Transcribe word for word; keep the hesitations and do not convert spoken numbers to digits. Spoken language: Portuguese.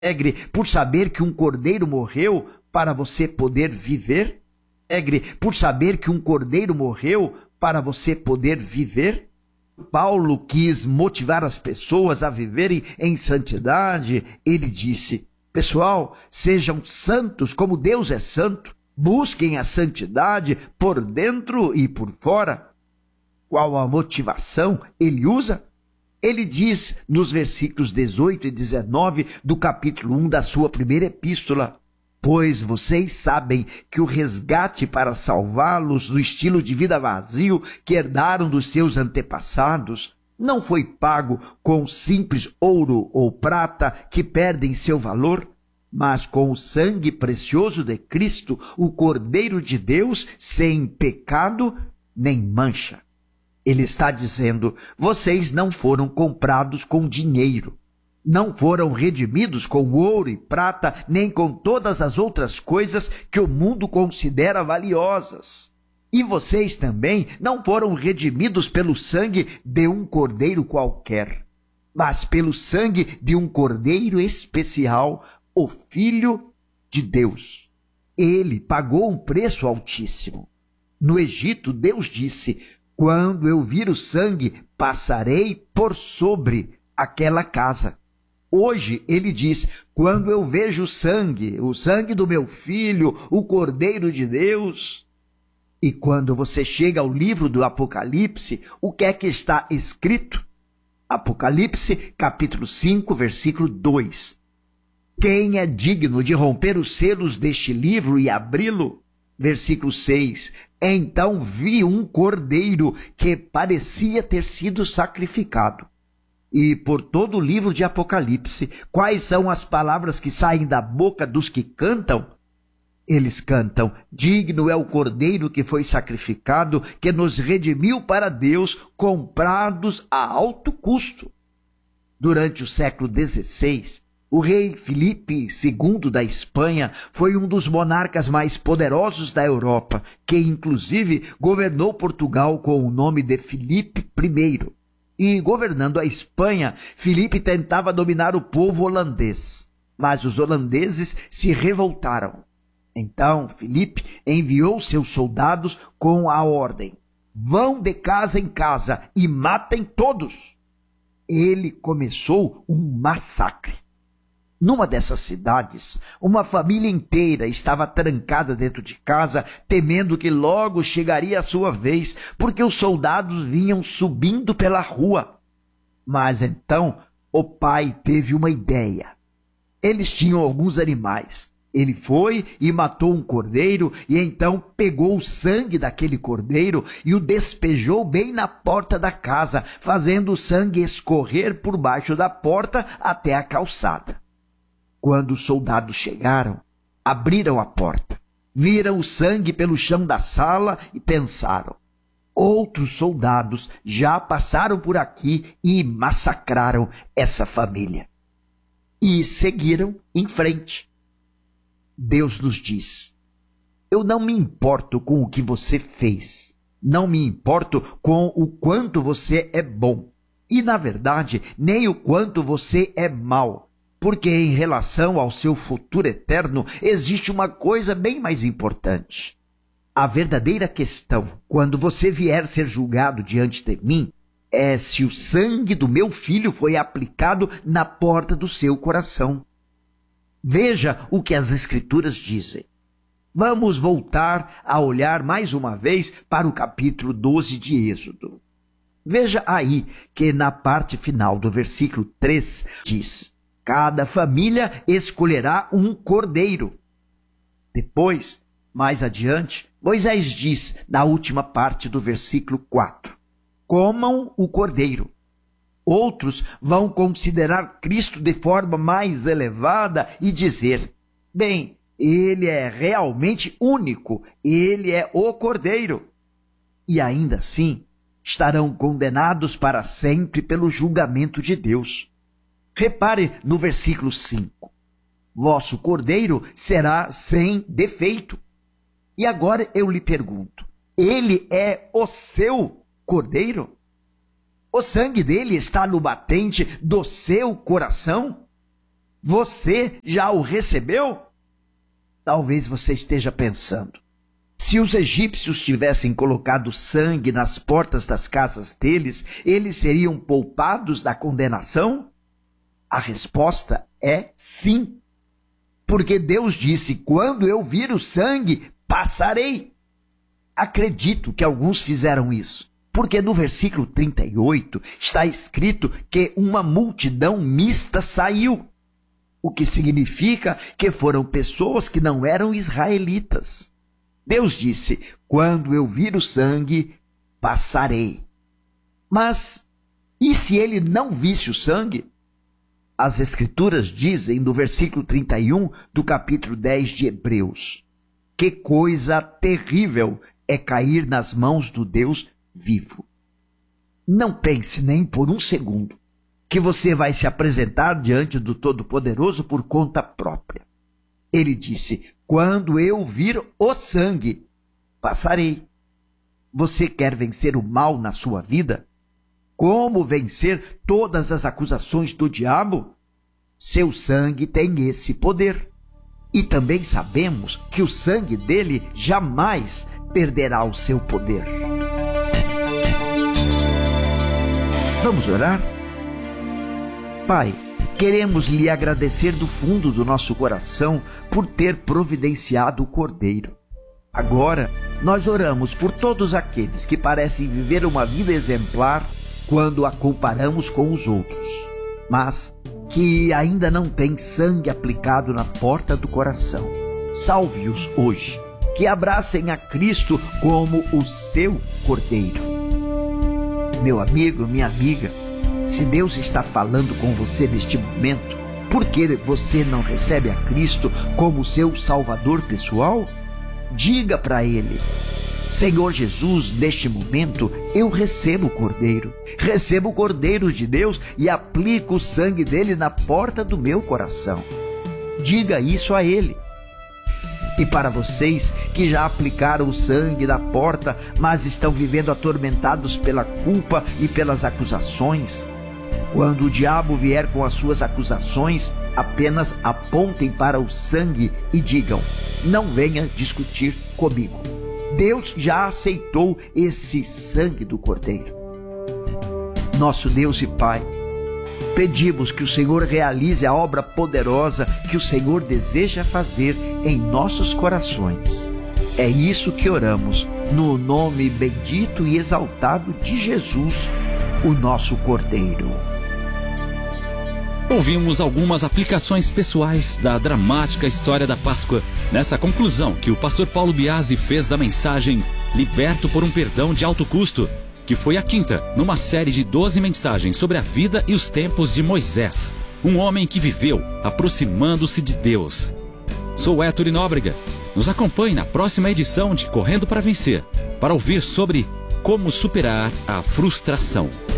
Alegre por saber que um cordeiro morreu para você poder viver? Alegre por saber que um cordeiro morreu para você poder viver? Paulo quis motivar as pessoas a viverem em santidade. Ele disse: pessoal, sejam santos como Deus é santo. Busquem a santidade por dentro e por fora. Qual a motivação ele usa? Ele diz nos versículos dezoito e dezenove do capítulo um da sua primeira epístola: pois vocês sabem que o resgate para salvá-los do estilo de vida vazio que herdaram dos seus antepassados não foi pago com simples ouro ou prata que perdem seu valor, mas com o sangue precioso de Cristo, o Cordeiro de Deus, sem pecado nem mancha. Ele está dizendo: vocês não foram comprados com dinheiro, não foram redimidos com ouro e prata, nem com todas as outras coisas que o mundo considera valiosas. E vocês também não foram redimidos pelo sangue de um cordeiro qualquer, mas pelo sangue de um cordeiro especial, o Filho de Deus. Ele pagou um preço altíssimo. No Egito, Deus disse: quando eu vir o sangue, passarei por sobre aquela casa. Hoje ele diz: quando eu vejo o sangue, o sangue do meu filho, o Cordeiro de Deus. E quando você chega ao livro do Apocalipse, o que é que está escrito? Apocalipse, capítulo cinco, versículo dois. Quem é digno de romper os selos deste livro e abri-lo? Versículo seis. Então vi um cordeiro que parecia ter sido sacrificado. E por todo o livro de Apocalipse, quais são as palavras que saem da boca dos que cantam? Eles cantam: digno é o cordeiro que foi sacrificado, que nos redimiu para Deus, comprados a alto custo. Durante o século dezesseis, o rei Filipe segundo da Espanha foi um dos monarcas mais poderosos da Europa, que inclusive governou Portugal com o nome de Filipe I. E governando a Espanha, Filipe tentava dominar o povo holandês, mas os holandeses se revoltaram. Então Filipe enviou seus soldados com a ordem: vão de casa em casa e matem todos. Ele começou um massacre. Numa dessas cidades, uma família inteira estava trancada dentro de casa, temendo que logo chegaria a sua vez, porque os soldados vinham subindo pela rua. Mas então o pai teve uma ideia. Eles tinham alguns animais. Ele foi e matou um cordeiro, e então pegou o sangue daquele cordeiro e o despejou bem na porta da casa, fazendo o sangue escorrer por baixo da porta até a calçada. Quando os soldados chegaram, abriram a porta, viram o sangue pelo chão da sala e pensaram: outros soldados já passaram por aqui e massacraram essa família. E seguiram em frente. Deus nos diz: eu não me importo com o que você fez, não me importo com o quanto você é bom, e na verdade nem o quanto você é mau. Porque em relação ao seu futuro eterno, existe uma coisa bem mais importante. A verdadeira questão, quando você vier ser julgado diante de mim, é se o sangue do meu filho foi aplicado na porta do seu coração. Veja o que as Escrituras dizem. Vamos voltar a olhar mais uma vez para o capítulo doze de Êxodo. Veja aí que na parte final do versículo três diz: cada família escolherá um cordeiro. Depois, mais adiante, Moisés diz, na última parte do versículo quatro: comam o cordeiro. Outros vão considerar Cristo de forma mais elevada e dizer: bem, ele é realmente único, ele é o cordeiro. E ainda assim, estarão condenados para sempre pelo julgamento de Deus. Repare no versículo cinco. Vosso cordeiro será sem defeito. E agora eu lhe pergunto: ele é o seu cordeiro? O sangue dele está no batente do seu coração? Você já o recebeu? Talvez você esteja pensando: se os egípcios tivessem colocado sangue nas portas das casas deles, eles seriam poupados da condenação? A resposta é sim. Porque Deus disse: quando eu vir o sangue, passarei. Acredito que alguns fizeram isso, porque no versículo trinta e oito está escrito que uma multidão mista saiu, o que significa que foram pessoas que não eram israelitas. Deus disse: quando eu vir o sangue, passarei. Mas e se ele não visse o sangue? As Escrituras dizem no versículo trinta e um do capítulo dez de Hebreus: que coisa terrível é cair nas mãos do Deus vivo. Não pense nem por um segundo que você vai se apresentar diante do Todo-Poderoso por conta própria. Ele disse: quando eu vir o sangue, passarei. Você quer vencer o mal na sua vida? Como vencer todas as acusações do diabo? Seu sangue tem esse poder. E também sabemos que o sangue dele jamais perderá o seu poder. Vamos orar? Pai, queremos lhe agradecer do fundo do nosso coração por ter providenciado o Cordeiro. Agora, nós oramos por todos aqueles que parecem viver uma vida exemplar quando a comparamos com os outros, mas que ainda não têm sangue aplicado na porta do coração. Salve-os hoje, que abracem a Cristo como o seu Cordeiro. Meu amigo, minha amiga, se Deus está falando com você neste momento, por que você não recebe a Cristo como seu Salvador pessoal? Diga para Ele: Senhor Jesus, neste momento eu recebo o Cordeiro, recebo o Cordeiro de Deus e aplico o sangue dele na porta do meu coração. Diga isso a Ele. E para vocês que já aplicaram o sangue na porta, mas estão vivendo atormentados pela culpa e pelas acusações, quando o diabo vier com as suas acusações, apenas apontem para o sangue e digam: não venha discutir comigo. Deus já aceitou esse sangue do Cordeiro. Nosso Deus e Pai, pedimos que o Senhor realize a obra poderosa que o Senhor deseja fazer em nossos corações. É isso que oramos, no nome bendito e exaltado de Jesus, o nosso Cordeiro. Ouvimos algumas aplicações pessoais da dramática história da Páscoa, nessa conclusão que o pastor Paulo Biasi fez da mensagem Liberto por um Perdão de Alto Custo, que foi a quinta numa série de doze mensagens sobre a vida e os tempos de Moisés, um homem que viveu aproximando-se de Deus. Sou Héctor Nóbrega. Nos acompanhe na próxima edição de Correndo para Vencer, para ouvir sobre como superar a frustração.